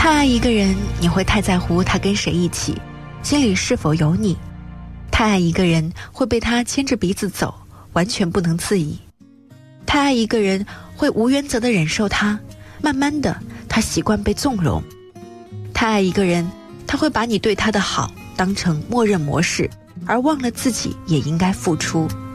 太爱一个人，你会太在乎他跟谁一起，心里是否有你。太爱一个人，会被他牵着鼻子走，完全不能自已。太爱一个人，会无原则地忍受他，慢慢的，他习惯被纵容。太爱一个人，他会把你对他的好当成默认模式，而忘了自己也应该付出。